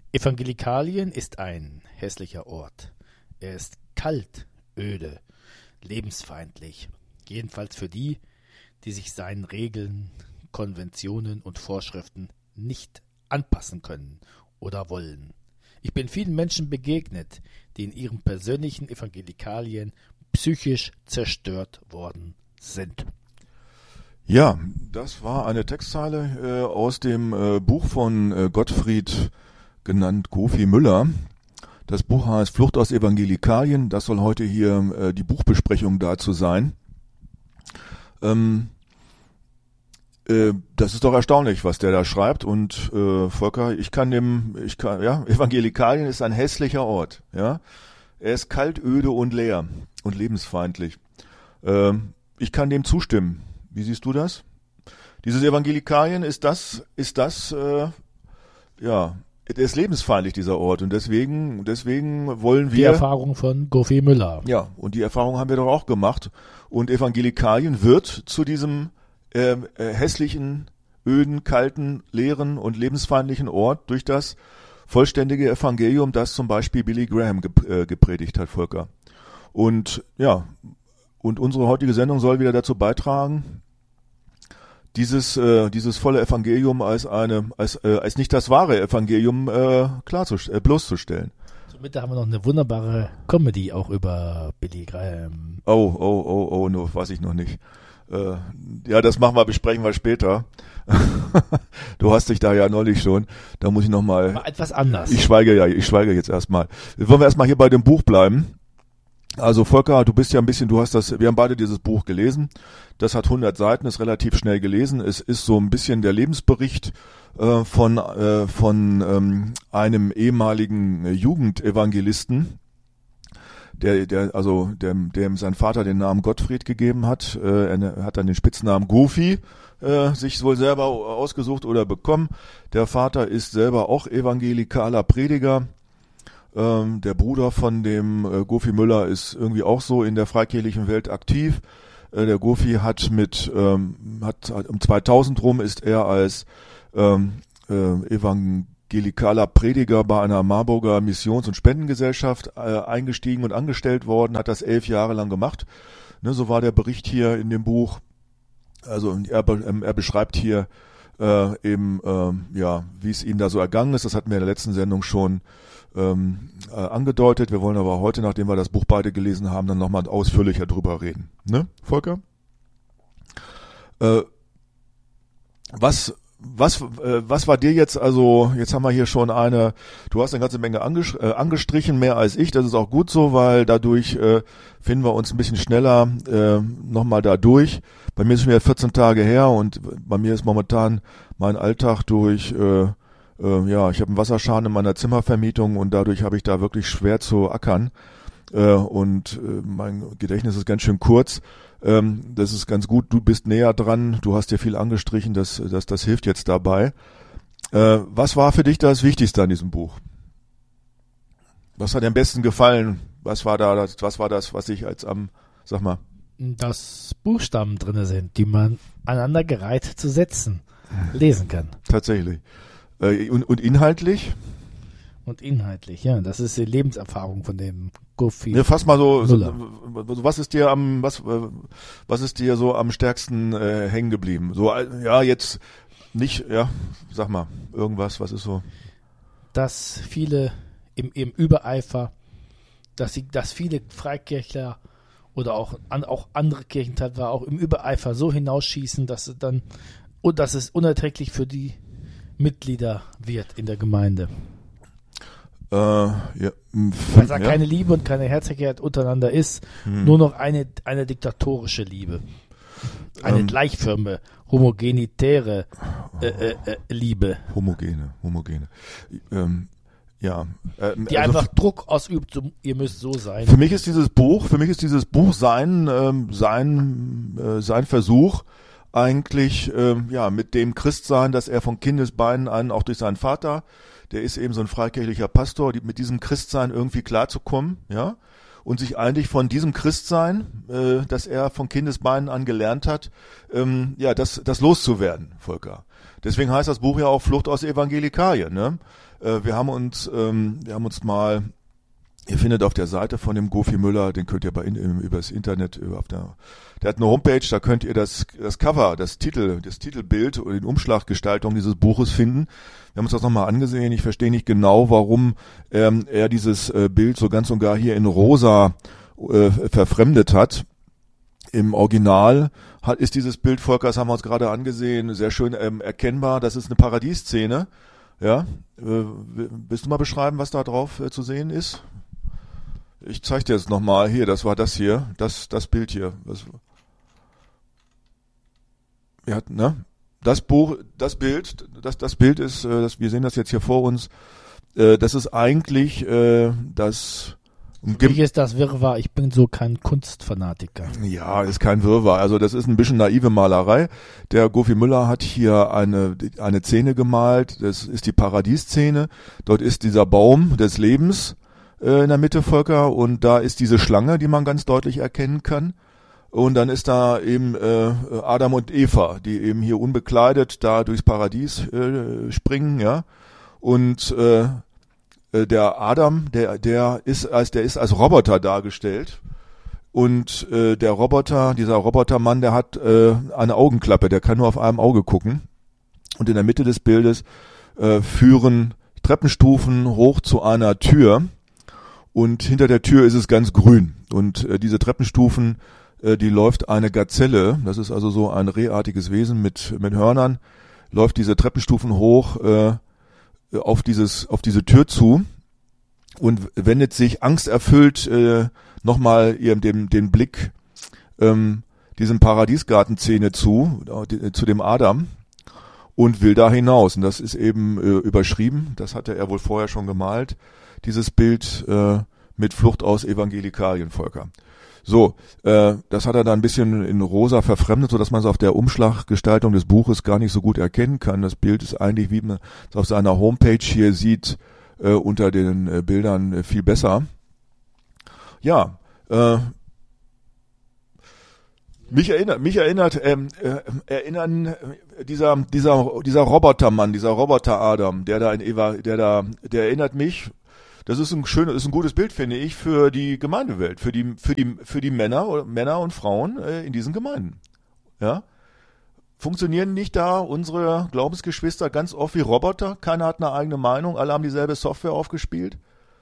Evangelikalien ist ein hässlicher Ort. Er ist kalt, öde, lebensfeindlich. Jedenfalls für die, die sich seinen Regeln, Konventionen und Vorschriften nicht anpassen können oder wollen. Ich bin vielen Menschen begegnet, die in ihren persönlichen Evangelikalien psychisch zerstört worden sind. Ja, das war eine Textzeile aus dem Buch von Gottfried, genannt Gofi Müller. Das Buch heißt Flucht aus Evangelikalien. Das soll heute hier die Buchbesprechung dazu sein. Das ist doch erstaunlich, was der da schreibt. Und Volker, Evangelikalien ist ein hässlicher Ort. Ja, er ist kalt, öde und leer und lebensfeindlich. Ich kann dem zustimmen. Wie siehst du das? Dieses Evangelikalien ist lebensfeindlich, dieser Ort. Und deswegen wollen wir... Die Erfahrung von Gofi Müller. Ja, und die Erfahrung haben wir doch auch gemacht. Und Evangelikalien wird zu diesem hässlichen, öden, kalten, leeren und lebensfeindlichen Ort durch das vollständige Evangelium, das zum Beispiel Billy Graham gepredigt hat, Volker. Und unsere heutige Sendung soll wieder dazu beitragen, dieses volle Evangelium als nicht das wahre Evangelium bloßzustellen. Somit haben wir noch eine wunderbare Comedy auch über Billy Graham. Oh, no, weiß ich noch nicht. Das besprechen wir später. Du hast dich da ja neulich schon. Da muss ich nochmal. Mal etwas anders. Ich schweige jetzt erstmal. Wollen wir erstmal hier bei dem Buch bleiben? Also Volker, du bist ja wir haben beide dieses Buch gelesen. Das hat 100 Seiten, ist relativ schnell gelesen. Es ist so ein bisschen der Lebensbericht von einem ehemaligen Jugendevangelisten, dem sein Vater den Namen Gottfried gegeben hat. Er hat dann den Spitznamen Gofi sich wohl selber ausgesucht oder bekommen. Der Vater ist selber auch evangelikaler Prediger. Der Bruder von dem Gofi Müller ist irgendwie auch so in der freikirchlichen Welt aktiv. Der Gofi hat um 2000 rum ist er als evangelikaler Prediger bei einer Marburger Missions- und Spendengesellschaft eingestiegen und angestellt worden, hat das 11 Jahre lang gemacht. Ne, so war der Bericht hier in dem Buch. Also er beschreibt hier wie es ihm da so ergangen ist. Das hatten wir in der letzten Sendung schon angedeutet. Wir wollen aber heute, nachdem wir das Buch beide gelesen haben, dann nochmal ausführlicher drüber reden. Ne, Volker? Was war dir jetzt, also jetzt haben wir hier schon du hast eine ganze Menge angestrichen, mehr als ich, das ist auch gut so, weil dadurch finden wir uns ein bisschen schneller nochmal da durch. Bei mir ist es schon wieder 14 Tage her und bei mir ist momentan mein Alltag durch, ich habe einen Wasserschaden in meiner Zimmervermietung und dadurch habe ich da wirklich schwer zu ackern und mein Gedächtnis ist ganz schön kurz. Das ist ganz gut, du bist näher dran, du hast dir viel angestrichen, das hilft jetzt dabei. Was war für dich das Wichtigste an diesem Buch? Was hat dir am besten gefallen? Was war das, was ich dass Buchstaben drinne sind, die man aneinandergereiht zu Sätzen lesen kann. Tatsächlich. Und inhaltlich? Und inhaltlich, ja, das ist die Lebenserfahrung von dem Gofi. Ja, fass mal so was ist dir so am stärksten hängen geblieben? So, jetzt nicht, sag mal, irgendwas, was ist so? Dass viele im Übereifer, dass viele Freikirchler oder auch andere Kirchenteile auch im Übereifer so hinausschießen, dass es unerträglich für die Mitglieder wird in der Gemeinde. Weil da keine Liebe und keine Herzlichkeit untereinander ist, nur noch eine diktatorische Liebe. Eine gleichförmige, homogenitäre Liebe. Homogene. Die einfach Druck ausübt, ihr müsst so sein. Für mich ist dieses Buch sein Versuch, eigentlich mit dem Christsein, das er von Kindesbeinen an, auch durch seinen Vater, der ist eben so ein freikirchlicher Pastor, mit diesem Christsein irgendwie klarzukommen, ja, und sich eigentlich von diesem Christsein, das er von Kindesbeinen an gelernt hat, das loszuwerden, Volker. Deswegen heißt das Buch ja auch Flucht aus Evangelikalien, ne? Wir haben uns mal, ihr findet auf der Seite von dem Gofi Müller, den könnt ihr übers Internet, der hat eine Homepage, da könnt ihr das Cover, das Titelbild oder die Umschlaggestaltung dieses Buches finden. Wir haben uns das nochmal angesehen. Ich verstehe nicht genau, warum er dieses Bild so ganz und gar hier in rosa verfremdet hat. Im Original ist dieses Bild, Volker, das haben wir uns gerade angesehen, sehr schön erkennbar. Das ist eine Paradieszene. Ja, willst du mal beschreiben, was da drauf zu sehen ist? Ich zeige dir jetzt nochmal. Hier, das war das hier, das Bild hier. Das Bild ist, wir sehen das jetzt hier vor uns. Das ist eigentlich das. Für mich ist das Wirrwarr, ich bin so kein Kunstfanatiker. Ja, ist kein Wirrwarr. Also das ist ein bisschen naive Malerei. Der Gofi Müller hat hier eine Szene gemalt, das ist die Paradieszene. Dort ist dieser Baum des Lebens in der Mitte, Volker, und da ist diese Schlange, die man ganz deutlich erkennen kann. Und dann ist da eben Adam und Eva, die eben hier unbekleidet da durchs Paradies springen, ja. Und der Adam, der ist als Roboter dargestellt. Und dieser Robotermann, der hat eine Augenklappe, der kann nur auf einem Auge gucken. Und in der Mitte des Bildes führen Treppenstufen hoch zu einer Tür. Und hinter der Tür ist es ganz grün. Und diese Treppenstufen, die läuft eine Gazelle, das ist also so ein rehartiges Wesen mit Hörnern, läuft diese Treppenstufen hoch auf diese Tür zu und wendet sich angsterfüllt nochmal den Blick diesem Paradiesgartenszene zu dem Adam und will da hinaus. Und das ist eben überschrieben, das hatte er wohl vorher schon gemalt, dieses Bild mit Flucht aus Evangelikalien, Volker. So, das hat er da ein bisschen in rosa verfremdet, so dass man es auf der Umschlaggestaltung des Buches gar nicht so gut erkennen kann. Das Bild ist eigentlich, wie man es auf seiner Homepage hier sieht, unter den Bildern viel besser. Ja, mich erinnert dieser Robotermann, dieser Roboter Adam, der erinnert mich. Das ist ein gutes Bild, finde ich, für die Gemeindewelt, für die Männer und Frauen in diesen Gemeinden. Ja? Funktionieren nicht da unsere Glaubensgeschwister ganz oft wie Roboter? Keiner hat eine eigene Meinung, alle haben dieselbe Software aufgespielt?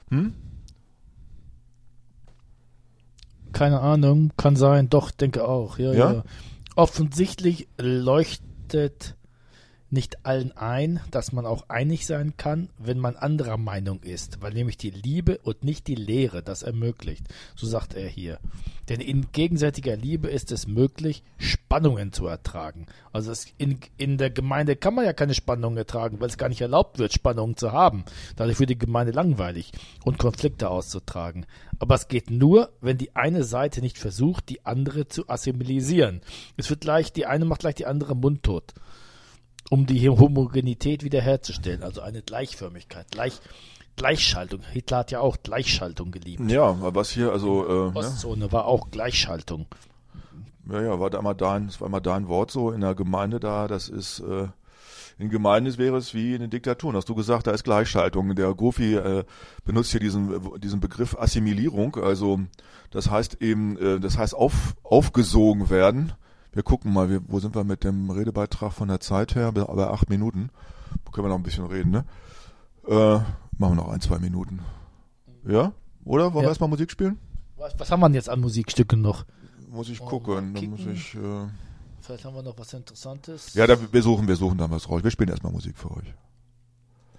Keine Ahnung, kann sein, doch, denke auch. Ja. Offensichtlich leuchtet nicht allen ein, dass man auch einig sein kann, wenn man anderer Meinung ist, weil nämlich die Liebe und nicht die Lehre das ermöglicht. So sagt er hier. Denn in gegenseitiger Liebe ist es möglich, Spannungen zu ertragen. Also in der Gemeinde kann man ja keine Spannungen ertragen, weil es gar nicht erlaubt wird, Spannungen zu haben. Dadurch wird die Gemeinde langweilig und Konflikte auszutragen. Aber es geht nur, wenn die eine Seite nicht versucht, die andere zu assimilisieren. Die eine macht gleich die andere mundtot, um die Homogenität wiederherzustellen, also eine Gleichförmigkeit, Gleichschaltung. Hitler hat ja auch Gleichschaltung geliebt. Ja, was hier, also Ostzone war auch Gleichschaltung. Ja, das war immer dein Wort so in der Gemeinde da, das ist, in Gemeinden wäre es wie in den Diktaturen, hast du gesagt, da ist Gleichschaltung. Der Gofi benutzt hier diesen Begriff Assimilierung, also das heißt eben, aufgesogen werden. Wir gucken mal, wo sind wir mit dem Redebeitrag von der Zeit her? Aber 8 Minuten. Können wir noch ein bisschen reden, ne? Machen wir noch 1-2 Minuten. Ja? Oder? Wollen wir erstmal Musik spielen? Was haben wir denn jetzt an Musikstücken noch? Muss ich gucken. Dann muss ich. Vielleicht haben wir noch was Interessantes. Ja, wir suchen dann was raus. Wir spielen erstmal Musik für euch.